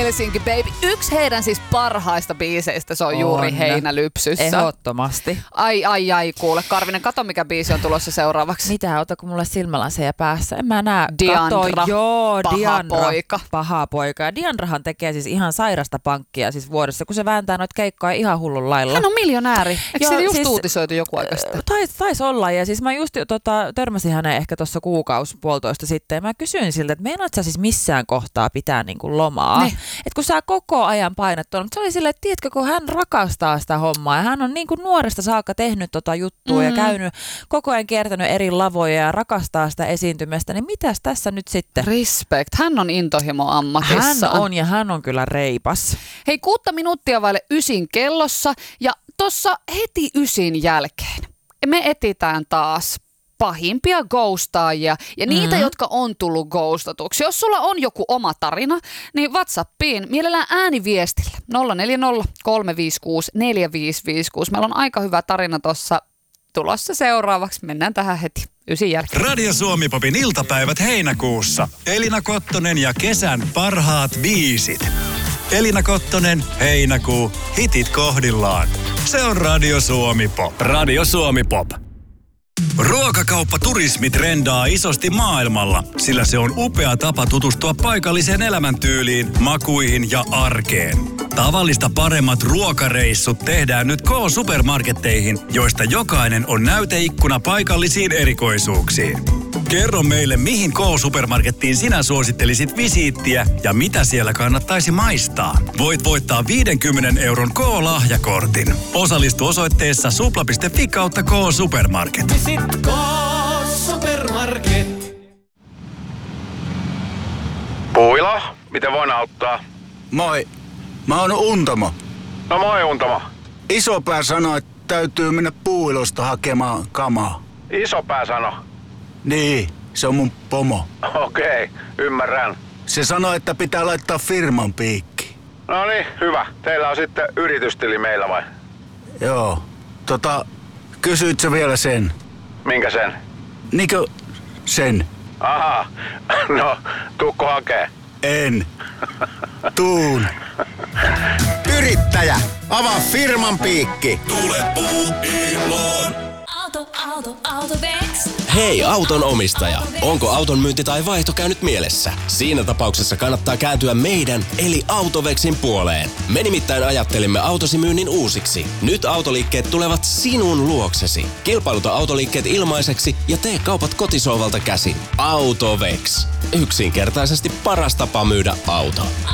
Helsinki Baby. Yksi heidän siis parhaista biiseistä, se on juuri Heinälypsyssä. Ehdottomasti. Ai, kuule. Karvinen, kato mikä biisi on tulossa seuraavaksi. Mitä, otako mulle silmälaseja päässä? En mä näe. Diandra. Joo, paha Diandra. poika. Paha poika. Ja Diandrahan tekee siis ihan sairasta pankkia siis vuodessa, kun se vääntää noita keikkoja ihan hullun lailla. Hän on miljonääri. Eikö Joo, siitä just siis, uutisoitu joku aika sitten? Taisi olla. Ja siis mä just törmäsin häneen ehkä tuossa puolitoista sitten. Ja mä kysyin siltä, että meinaat sä siis missään kohtaa pitää niinku lomaa? Että kun sä koko ajan painat tuolla. Mutta se oli silleen, että tiedätkö, kun hän rakastaa sitä hommaa. Ja hän on niinku nuoresta saakka tehnyt tota juttua ja käynyt koko ajan kiertänyt eri lavoja ja rakastaa sitä esiintymistä. Niin mitäs tässä nyt sitten? Respect. Hän on intohimo ammatissa. Hän on ja hän on kyllä reipas. Hei, 6 minuuttia vaille 9 kellossa ja tossa heti 9 jälkeen me etsitään taas pahimpia ghostaajia ja niitä, jotka on tullut ghostatuksi. Jos sulla on joku oma tarina, niin WhatsAppiin mielellään ääniviestillä 040 356 4556. Meillä on aika hyvä tarina tuossa tulossa seuraavaksi. Mennään tähän heti 9 jälkeen. Radio Suomi-popin iltapäivät heinäkuussa. Elina Kottonen ja kesän parhaat biisit. Elina Kottonen, heinäkuu, hitit kohdillaan. Se on Radio Suomi-pop. Radio Suomi-pop. Ruokakauppaturismi trendaa isosti maailmalla, sillä se on upea tapa tutustua paikalliseen elämäntyyliin, makuihin ja arkeen. Tavallista paremmat ruokareissut tehdään nyt K-supermarketteihin, joista jokainen on näyteikkuna paikallisiin erikoisuuksiin. Kerro meille, mihin K-supermarkettiin sinä suosittelisit visiittiä ja mitä siellä kannattaisi maistaa. Voit voittaa 50 € K-lahjakortin. Osallistu osoitteessa supla.fi/kautta K-supermarket. Visit K-supermarket. Puila, miten voin auttaa? Moi, mä oon Untamo. No moi Untamo. Isopää sanoi, että täytyy mennä Puuilosta hakemaan kamaa. Isopää sano. Niin, se on mun pomo. Okei, ymmärrän. Se sanoi, että pitää laittaa firman piikki. No niin, hyvä. Teillä on sitten yritystili meillä vai? Joo, kysyit sä vielä sen? Minkä sen? Niinkö sen? Aha, no tuukko hakee? En. Tuun. Yrittäjä, avaa firman piikki. Tule Puuiloon. AutoVex. Hei auton omistaja, onko auton myynti tai vaihto käynyt mielessä? Siinä tapauksessa kannattaa kääntyä meidän eli AutoVexin puoleen. Me nimittäin ajattelimme autosi myynnin uusiksi. Nyt autoliikkeet tulevat sinun luoksesi. Kilpailuta autoliikkeet ilmaiseksi ja tee kaupat kotisohvalta käsin. AutoVex. Yksinkertaisesti paras tapa myydä auto.